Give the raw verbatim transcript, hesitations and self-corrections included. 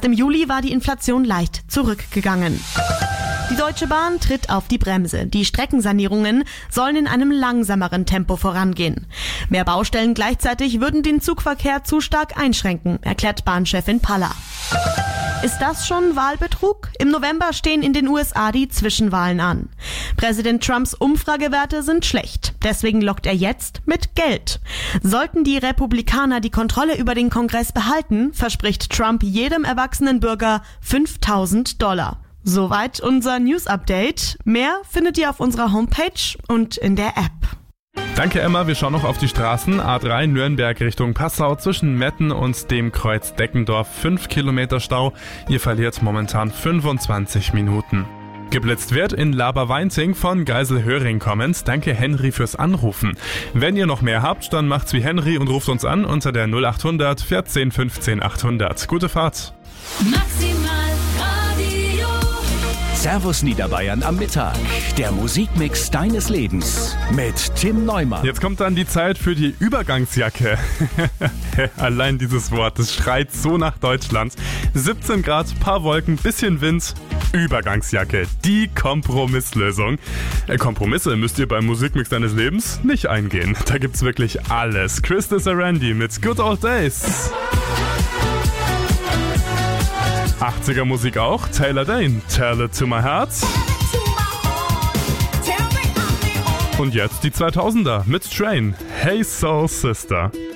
Erst im Juli war die Inflation leicht zurückgegangen. Die Deutsche Bahn tritt auf die Bremse. Die Streckensanierungen sollen in einem langsameren Tempo vorangehen. Mehr Baustellen gleichzeitig würden den Zugverkehr zu stark einschränken, erklärt Bahnchefin Paller. Ist das schon Wahlbetrug? Im November stehen in den U S A die Zwischenwahlen an. Präsident Trumps Umfragewerte sind schlecht. Deswegen lockt er jetzt mit Geld. Sollten die Republikaner die Kontrolle über den Kongress behalten, verspricht Trump jedem erwachsenen Bürger fünftausend Dollar. Soweit unser News-Update. Mehr findet ihr auf unserer Homepage und in der App. Danke Emma, wir schauen noch auf die Straßen. A drei Nürnberg Richtung Passau zwischen Metten und dem Kreuz Deckendorf. fünf Kilometer Stau. Ihr verliert momentan fünfundzwanzig Minuten. Geblitzt wird in Laberweinting von Geisel-Höring kommend. Danke Henry fürs Anrufen. Wenn ihr noch mehr habt, dann macht's wie Henry und ruft uns an unter der null achthundert vierzehn fünfzehn achthundert. Gute Fahrt. Maximal Radio. Servus Niederbayern am Mittag. Der Musikmix deines Lebens mit Tim Neumann. Jetzt kommt dann die Zeit für die Übergangsjacke. Allein dieses Wort, das schreit so nach Deutschland. siebzehn Grad, paar Wolken, bisschen Wind. Übergangsjacke, die Kompromisslösung. Äh, Kompromisse müsst ihr beim Musikmix deines Lebens nicht eingehen. Da gibt's wirklich alles. Krista Sarandi mit Good Old Days. achtziger Musik auch. Taylor Dane, Tell It To My Heart. Und jetzt die zweitausender mit Train. Hey Soul Sister.